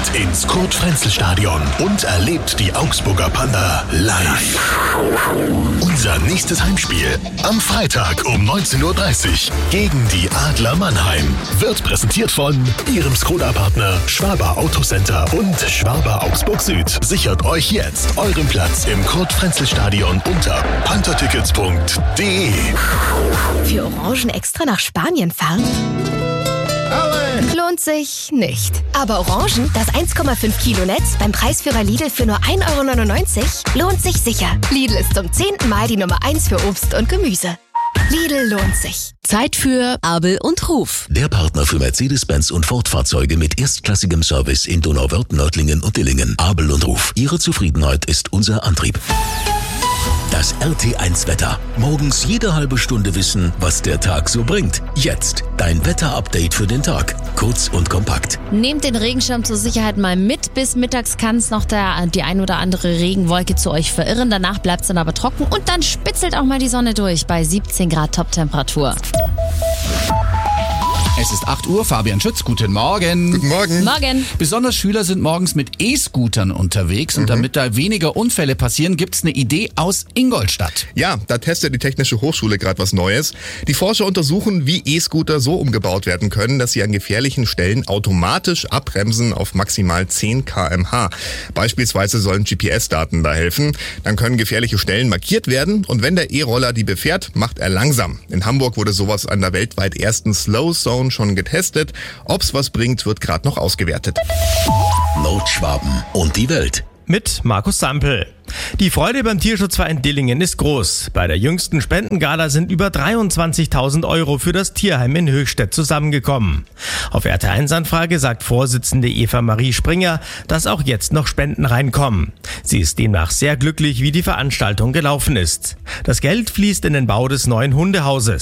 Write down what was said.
ins Kurt-Frenzel-Stadion und erlebt die Augsburger Panda live. Unser nächstes Heimspiel am Freitag um 19:30 Uhr gegen die Adler Mannheim wird präsentiert von Ihrem Skoda-Partner Schwaber Autocenter und Schwaber Augsburg Süd. Sichert euch jetzt euren Platz im Kurt-Frenzel-Stadion unter panthertickets.de. Für Orangen extra nach Spanien fahren? Lohnt sich nicht. Aber Orangen, das 1,5 Kilo Netz beim Preisführer Lidl für nur 1,99 € lohnt sich sicher. Lidl ist zum 10. Mal die Nummer 1 für Obst und Gemüse. Lidl lohnt sich. Zeit für Abel und Ruf. Der Partner für Mercedes-Benz und Ford-Fahrzeuge mit erstklassigem Service in Donauwörth, Nördlingen und Dillingen. Abel und Ruf. Ihre Zufriedenheit ist unser Antrieb. Das RT1-Wetter. Morgens jede halbe Stunde wissen, was der Tag so bringt. Jetzt dein Wetter-Update für den Tag. Kurz und kompakt. Nehmt den Regenschirm zur Sicherheit mal mit. Bis mittags kann es noch die ein oder andere Regenwolke zu euch verirren. Danach bleibt es dann aber trocken und dann spitzelt auch mal die Sonne durch bei 17 Grad Toptemperatur. Es ist 8 Uhr, Fabian Schütz, guten Morgen. Guten Morgen. Morgen. Besonders Schüler sind morgens mit E-Scootern unterwegs und damit da weniger Unfälle passieren, gibt's eine Idee aus Ingolstadt. Ja, da testet die Technische Hochschule gerade was Neues. Die Forscher untersuchen, wie E-Scooter so umgebaut werden können, dass sie an gefährlichen Stellen automatisch abbremsen auf maximal 10 km/h. Beispielsweise sollen GPS-Daten da helfen. Dann können gefährliche Stellen markiert werden und wenn der E-Roller die befährt, macht er langsam. In Hamburg wurde sowas an der weltweit ersten Slow Zone schon getestet. Ob's was bringt, wird gerade noch ausgewertet. Nordschwaben und die Welt. Mit Markus Sampel. Die Freude beim Tierschutzverein Dillingen ist groß. Bei der jüngsten Spendengala sind über 23.000 € für das Tierheim in Höchstädt zusammengekommen. Auf RT1-Anfrage sagt Vorsitzende Eva Marie Springer, dass auch jetzt noch Spenden reinkommen. Sie ist demnach sehr glücklich, wie die Veranstaltung gelaufen ist. Das Geld fließt in den Bau des neuen Hundehauses.